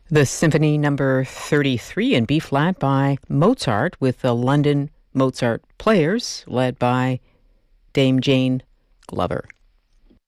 The Symphony Number 33 in B flat by Mozart with the London Mozart Players led by Dame Jane Glover.